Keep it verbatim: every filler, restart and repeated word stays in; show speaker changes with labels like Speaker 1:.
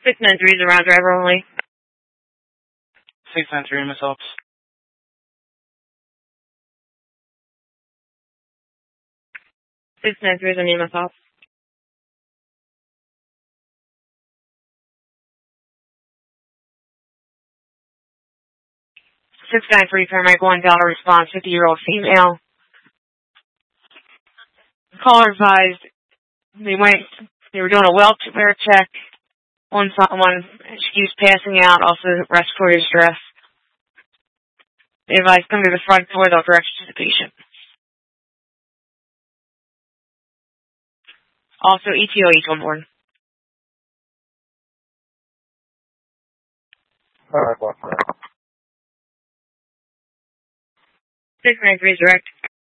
Speaker 1: six nine three is around driver only.
Speaker 2: six nine three, Miss Ops.
Speaker 1: six nine three is on E M S ops. six nine three, paramedic one, dollar response, fifty-year-old female. Caller advised they went, they were doing a welfare check. One, one, she was passing out, also respiratory distress. They advised come to the front door, they'll direct you to the patient. Also, E T O H on board.
Speaker 3: All right, boss.
Speaker 1: six nine three is direct.